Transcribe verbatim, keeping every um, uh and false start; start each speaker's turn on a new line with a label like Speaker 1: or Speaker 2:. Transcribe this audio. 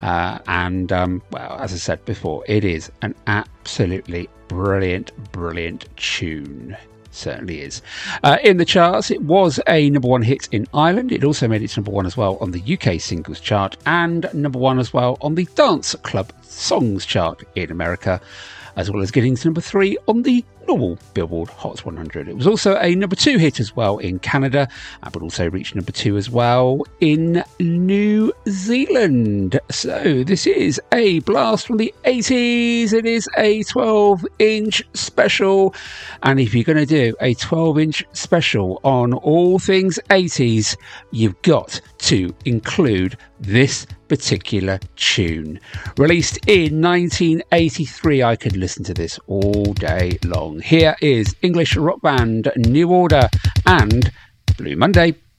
Speaker 1: Uh, and, um, well, as I said before, it is an absolutely brilliant, brilliant tune. Certainly is. Uh, in the charts, it was a number one hit in Ireland. It also made its number one as well on the U K singles chart and number one as well on the Dance Club Songs chart in America, as well as getting to number three on the normal Billboard Hot one hundred. It was also a number two hit as well in Canada, but also reached number two as well in New Zealand. So this is a blast from the eighties. It is a twelve inch special, and if you're going to do a twelve inch special on all things eighties, you've got to include this particular tune. Released in nineteen eighty-three, I could listen to this all day long. Here is English rock band New Order and Blue Monday.